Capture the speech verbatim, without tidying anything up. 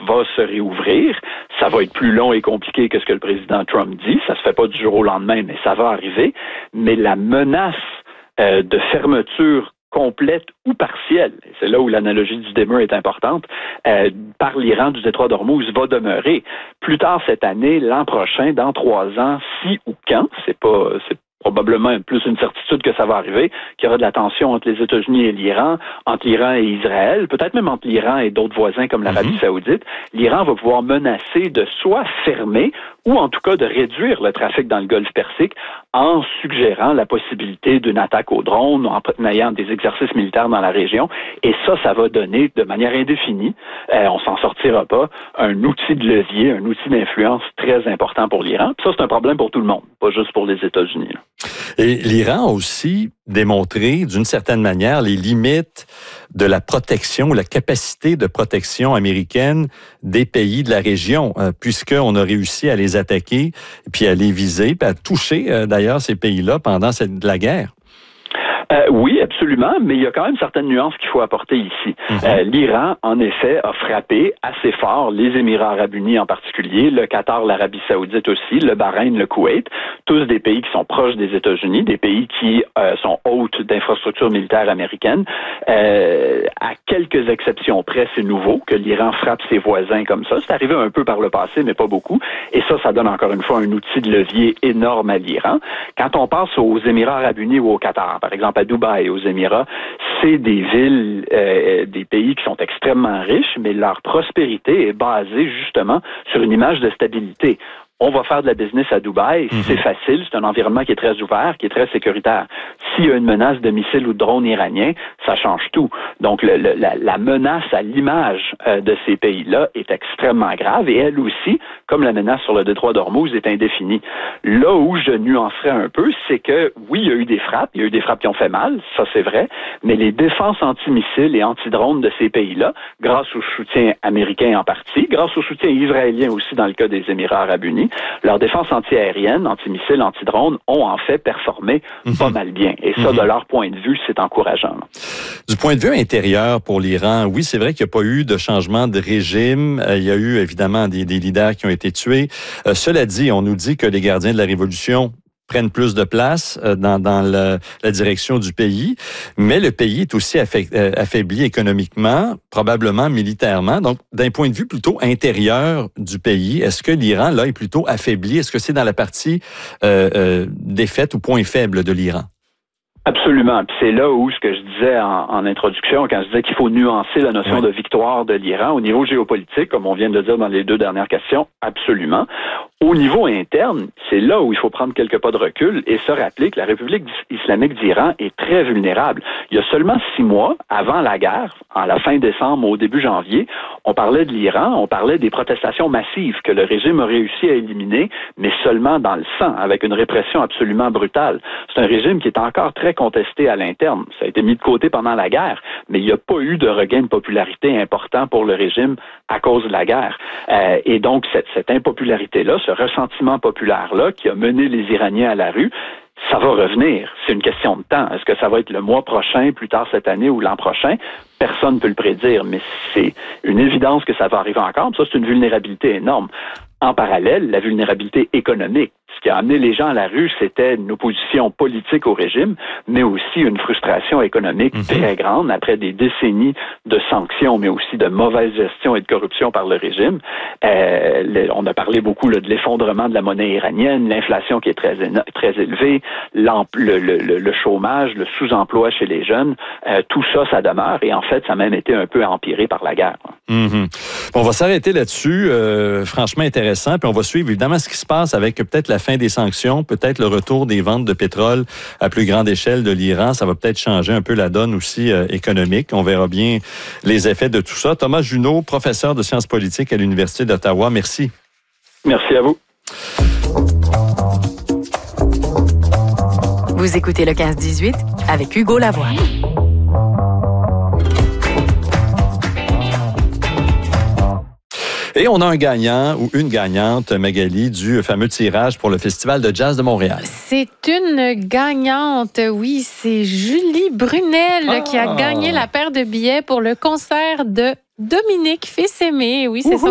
va se réouvrir. Ça va être plus long et compliqué que ce que le président Trump dit. Ça se fait pas du jour au lendemain, mais ça va arriver. Mais la menace euh, de fermeture complète ou partielle, et c'est là où l'analogie du dimmer est importante, euh, par l'Iran du détroit d'Ormuz va demeurer. Plus tard cette année, l'an prochain, dans trois ans, si ou quand, c'est pas, c'est probablement plus une certitude que ça va arriver, qu'il y aura de la tension entre les États-Unis et l'Iran, entre l'Iran et Israël, peut-être même entre l'Iran et d'autres voisins comme l'Arabie mm-hmm. saoudite, l'Iran va pouvoir menacer de soit fermer ou en tout cas de réduire le trafic dans le Golfe Persique en suggérant la possibilité d'une attaque aux drones, en ayant des exercices militaires dans la région. Et ça, ça va donner de manière indéfinie, euh, on s'en sortira pas, un outil de levier, un outil d'influence très important pour l'Iran. Puis ça, c'est un problème pour tout le monde, pas juste pour les États-Unis. Là. Et l'Iran a aussi démontré, d'une certaine manière, les limites de la protection, la capacité de protection américaine des pays de la région, euh, puisqu'on a réussi à les attaquer, puis à les viser, puis à toucher euh, d'ailleurs ces pays-là pendant cette, la guerre. Euh, oui, absolument, mais il y a quand même certaines nuances qu'il faut apporter ici. Mm-hmm. Euh, L'Iran, en effet, a frappé assez fort les Émirats arabes unis en particulier, le Qatar, l'Arabie saoudite aussi, le Bahreïn, le Koweït, tous des pays qui sont proches des États-Unis, des pays qui euh, sont hôtes d'infrastructures militaires américaines. Euh, à quelques exceptions près, c'est nouveau que l'Iran frappe ses voisins comme ça. C'est arrivé un peu par le passé, mais pas beaucoup. Et ça, ça donne encore une fois un outil de levier énorme à l'Iran. Quand on passe aux Émirats arabes unis ou au Qatar, par exemple, à Dubaï, aux Émirats, c'est des villes, euh, des pays qui sont extrêmement riches, mais leur prospérité est basée justement sur une image de stabilité. On va faire de la business à Dubaï, mm-hmm. c'est facile, c'est un environnement qui est très ouvert, qui est très sécuritaire. S'il y a une menace de missiles ou de drones iraniens, ça change tout. Donc, le, le, la, la menace à l'image euh, de ces pays-là est extrêmement grave et elle aussi, comme la menace sur le détroit d'Ormuz, est indéfinie. Là où je nuancerais un peu, c'est que, oui, il y a eu des frappes, il y a eu des frappes qui ont fait mal, ça c'est vrai, mais les défenses antimissiles et antidrones de ces pays-là, grâce au soutien américain en partie, grâce au soutien israélien aussi dans le cas des Émirats arabes unis, leurs défenses antiaériennes, antimissiles, antidrones ont en fait performé mm-hmm. pas mal bien. Et ça, mm-hmm. de leur point de vue, c'est encourageant. Du point de vue intérieur pour l'Iran, oui, c'est vrai qu'il n'y a pas eu de changement de régime. Euh, il y a eu évidemment des, des leaders qui ont été tués. Euh, cela dit, on nous dit que les gardiens de la révolution prennent plus de place dans, dans le, la direction du pays, mais le pays est aussi affaibli économiquement, probablement militairement. Donc, d'un point de vue plutôt intérieur du pays, est-ce que l'Iran, là, est plutôt affaibli? Est-ce que c'est dans la partie euh, euh, défaite ou point faible de l'Iran? Absolument. Puis c'est là où ce que je disais en, en introduction, quand je disais qu'il faut nuancer la notion oui. de victoire de l'Iran au niveau géopolitique, comme on vient de le dire dans les deux dernières questions, absolument. Au niveau interne, c'est là où il faut prendre quelques pas de recul et se rappeler que la République islamique d'Iran est très vulnérable. Il y a seulement six mois, avant la guerre, à la fin décembre, au début janvier, on parlait de l'Iran, on parlait des protestations massives que le régime a réussi à éliminer, mais seulement dans le sang, avec une répression absolument brutale. C'est un régime qui est encore très contesté à l'interne. Ça a été mis de côté pendant la guerre, mais il n'y a pas eu de regain de popularité important pour le régime à cause de la guerre. Euh, et donc, cette, cette impopularité-là, ce ressentiment populaire-là qui a mené les Iraniens à la rue, ça va revenir. C'est une question de temps. Est-ce que ça va être le mois prochain, plus tard cette année ou l'an prochain? Personne ne peut le prédire, mais c'est une évidence que ça va arriver encore. Ça, c'est une vulnérabilité énorme. En parallèle, la vulnérabilité économique. Ce qui a amené les gens à la rue, c'était une opposition politique au régime, mais aussi une frustration économique mm-hmm. très grande après des décennies de sanctions, mais aussi de mauvaise gestion et de corruption par le régime. Euh, le, on a parlé beaucoup là, de l'effondrement de la monnaie iranienne, l'inflation qui est très, très élevée, le, le, le chômage, le sous-emploi chez les jeunes. Euh, tout ça, ça demeure et en fait, ça a même été un peu empiré par la guerre. Mm-hmm. On va s'arrêter là-dessus. Euh, franchement intéressant. Puis on va suivre évidemment ce qui se passe avec peut-être la fin des sanctions, peut-être le retour des ventes de pétrole à plus grande échelle de l'Iran. Ça va peut-être changer un peu la donne aussi euh, économique. On verra bien les effets de tout ça. Thomas Junot, professeur de sciences politiques à l'Université d'Ottawa. Merci. Merci à vous. Vous écoutez le quinze dix-huit avec Hugo Lavoie. Et on a un gagnant ou une gagnante, Magali, du fameux tirage pour le Festival de jazz de Montréal. C'est une gagnante, oui, c'est Julie Brunel ah. qui a gagné la paire de billets pour le concert de Dominique Fils-Aimé. Oui, c'est ça.